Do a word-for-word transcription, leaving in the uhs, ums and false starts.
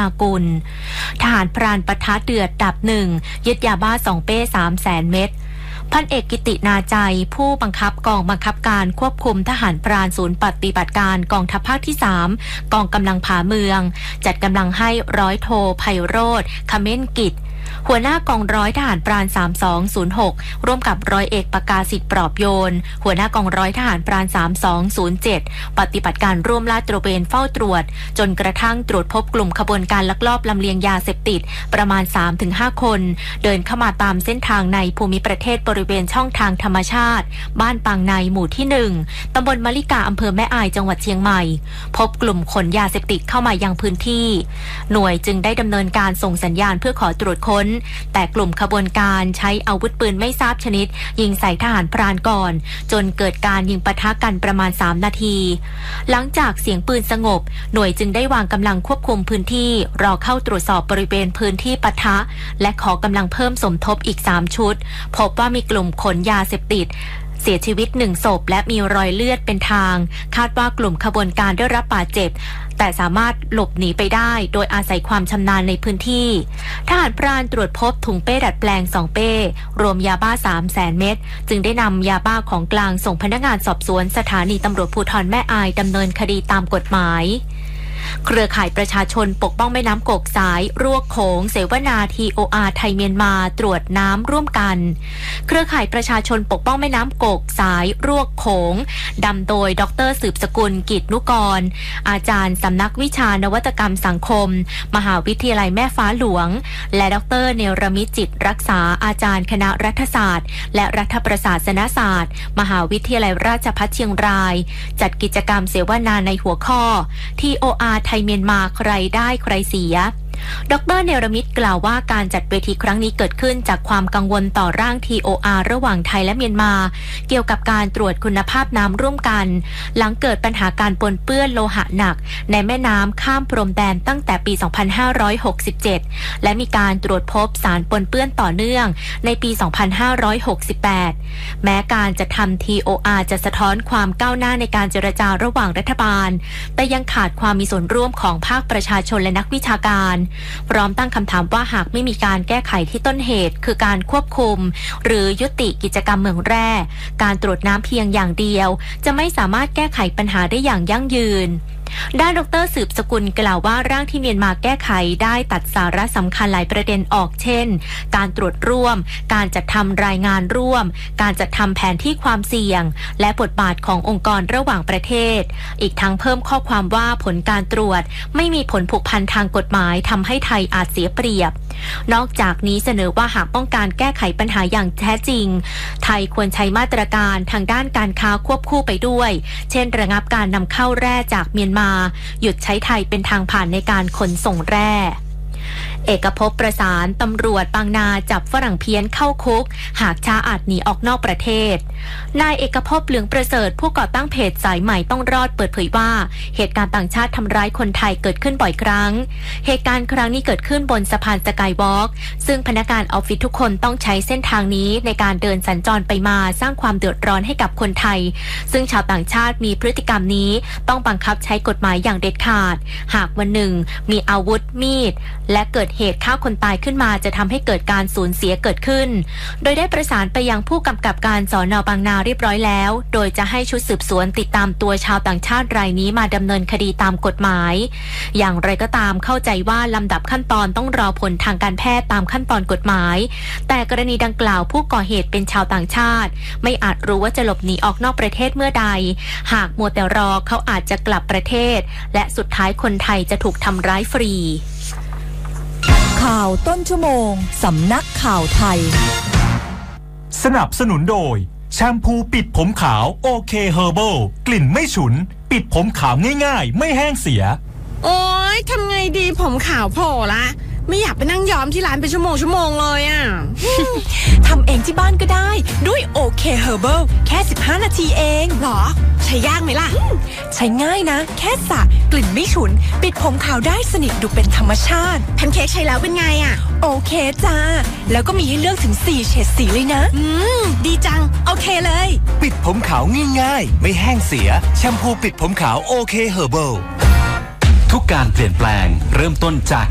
ากุลทหารพรานปะทะเดือดดับหนึ่งยึดยาบ้าสองเป้สามแสนเม็ดพันเอกกิตินาใจผู้บังคับกองบังคับการควบคุมทหารพรานศูนย์ปฏิบัติการกองทัพภาคที่สามกองกำลังผาเมืองจัดกำลังให้ร้อยโทไพโรจน์คเม้นกิจหัวหน้ากองร้อยทหารพรานสามสองศูนย์หกร่วมกับร้อยเอกประกาศิษฐ์ปลอบโยนหัวหน้ากองร้อยทหารพรานสามสองศูนย์เจ็ดปฏิบัติการร่วมลาดตระเวนเฝ้าตรวจจนกระทั่งตรวจพบกลุ่มขบวนการลักลอบลำเลียงยาเสพติดประมาณ สามถึงห้า คนเดินเข้ามาตามเส้นทางในภูมิประเทศบริเวณช่องทางธรรมชาติบ้านปางในหมู่ที่หนึ่งตำบลมะลิกาอำเภอแม่อายจังหวัดเชียงใหม่พบกลุ่มขนยาเสพติดเข้ามายังพื้นที่หน่วยจึงได้ดำเนินการส่งสัญญาณเพื่อขอตรวจค้นแต่กลุ่มขบวนการใช้อาวุธปืนไม่ทราบชนิดยิงใส่ทหารพรานก่อนจนเกิดการยิงปะทะกันประมาณสามนาทีหลังจากเสียงปืนสงบหน่วยจึงได้วางกำลังควบคุมพื้นที่รอเข้าตรวจสอบบริเวณพื้นที่ปะทะและขอกำลังเพิ่มสมทบอีกสามชุดพบว่ามีกลุ่มขนยาเสพติดเสียชีวิตหนึ่งศพและมีรอยเลือดเป็นทางคาดว่ากลุ่มขบวนการได้รับบาดเจ็บแต่สามารถหลบหนีไปได้โดยอาศัยความชำนาญในพื้นที่ทหารพรานตรวจพบถุงเป้ดัดแปลงสองเป้รวมยาบ้า สามแสน เม็ดจึงได้นำยาบ้าของกลางส่งพนักงานสอบสวนสถานีตำรวจภูธรแม่อายดำเนินคดีตามกฎหมายเครือข่ายประชาชนปกป้องแม่น้ำกกสายรวกโขงเสวนา ที โอ อาร์ ไทยเมียนมาตรวจน้ำร่วมกันเครือข่ายประชาชนปกป้องแม่น้ำกกสายรวกโขงดำโดยดร.สืบสกุลกิจนุกรอาจารย์สำนักวิชานวัตกรรมสังคมมหาวิทยาลัยแม่ฟ้าหลวงและดร.เนรมิตจิตรักษาอาจารย์คณะรัฐศาสตร์และรัฐประศาสนศาสตร์มหาวิทยาลัยราชภัฏเชียงรายจัดกิจกรรมเสวนาในหัวข้อ ที โอ อาร์ ไทยเมียนมาใครได้ใครเสียดร.เนรมิตกล่าวว่าการจัดเวทีครั้งนี้เกิดขึ้นจากความกังวลต่อร่าง ที โอ อาร์ ระหว่างไทยและเมียนมาเกี่ยวกับการตรวจคุณภาพน้ำร่วมกันหลังเกิดปัญหาการปนเปื้อนโลหะหนักในแม่น้ำข้ามพรมแดนตั้งแต่ปี สองพันห้าร้อยหกสิบเจ็ด และมีการตรวจพบสารปนเปื้อนต่อเนื่องในปี สองพันห้าร้อยหกสิบแปด แม้การจะทำ ที โอ อาร์ จะสะท้อนความก้าวหน้าในการเจรจาระหว่างรัฐบาลแต่ยังขาดความมีส่วนร่วมของภาคประชาชนและนักวิชาการพร้อมตั้งคำถามว่าหากไม่มีการแก้ไขที่ต้นเหตุคือการควบคุมหรือยุติกิจกรรมเหมืองแร่การตรวจน้ำเพียงอย่างเดียวจะไม่สามารถแก้ไขปัญหาได้อย่างยั่งยืนด้านดร.สืบสกุลกล่าวว่าร่างที่เมียนมาแก้ไขได้ตัดสาระสำคัญหลายประเด็นออกเช่นการตรวจร่วมการจัดทำรายงานร่วมการจัดทำแผนที่ความเสี่ยงและบทบาทขององค์กรระหว่างประเทศอีกทั้งเพิ่มข้อความว่าผลการตรวจไม่มีผลผูกพันทางกฎหมายทำให้ไทยอาจเสียเปรียบนอกจากนี้เสนอว่าหากต้องการแก้ไขปัญหาอย่างแท้จริงไทยควรใช้มาตรการทางด้านการค้าควบคู่ไปด้วยเช่นระงับการนำเข้าแร่จากเมียนมาหยุดใช้ไทยเป็นทางผ่านในการขนส่งแร่เอกภพประสานตำรวจบางนาจับฝรั่งเพี้ยนเข้าคุกหากช้าอาจหนีออกนอกประเทศนายเอกภพเหลืองประเสริฐผู้ก่อตั้งเพจสายใหม่ต้องรอดเปิดเผยว่าเหตุการณ์ต่างชาติทำร้ายคนไทยเกิดขึ้นบ่อยครั้งเหตุการณ์ครั้งนี้เกิดขึ้นบนสะพานสกายวอล์กซึ่งพนักงานออฟฟิศทุกคนต้องใช้เส้นทางนี้ในการเดินสัญจรไปมาสร้างความเดือดร้อนให้กับคนไทยซึ่งชาวต่างชาติมีพฤติกรรมนี้ต้องบังคับใช้กฎหมายอย่างเด็ดขาดหากวันหนึ่งมีอาวุธมีดและเกิดเหตุฆ่าคนตายขึ้นมาจะทำให้เกิดการสูญเสียเกิดขึ้นโดยได้ประสานไปยังผู้กำกับการสน.บางนาเรียบร้อยแล้วโดยจะให้ชุดสืบสวนติดตามตัวชาวต่างชาติรายนี้มาดำเนินคดีตามกฎหมายอย่างไรก็ตามเข้าใจว่าลำดับขั้นตอนต้องรอผลทางการแพทย์ตามขั้นตอนกฎหมายแต่กรณีดังกล่าวผู้ก่อเหตุเป็นชาวต่างชาติไม่อาจรู้ว่าจะหลบหนีออกนอกประเทศเมื่อใดหากมัวแต่รอเขาอาจจะกลับประเทศและสุดท้ายคนไทยจะถูกทำร้ายฟรีข่าวต้นชั่วโมงสำนักข่าวไทยสนับสนุนโดยแชมพูปิดผมขาวโอเคเฮอร์เบิลกลิ่นไม่ฉุนปิดผมขาวง่ายๆไม่แห้งเสียโอ๊ยทำไงดีผมขาวโผล่ละไม่อยากไปนั่งย้อมที่ร้านเป็นชั่วโมงชั่วโมงเลยอ่ะทำเองที่บ้านก็ได้ด้วยโอเคเฮอร์เบิลแค่สิบห้านาทีเองหรอใช้ยากไหมล่ะใช้ง่ายนะแค่สระกลิ่นไม่ฉุนปิดผมขาวได้สนิทดูเป็นธรรมชาติแพนเค้กใช้แล้วเป็นไงอ่ะโอเคจ้าแล้วก็มีให้เลือกถึงสี่เฉดสีเลยนะอืมดีจังโอเคเลยปิดผมขาวง่ายๆไม่แห้งเสียแชมพูปิดผมขาวโอเคเฮอร์เบิลทุกการเปลี่ยนแปลงเริ่มต้นจาก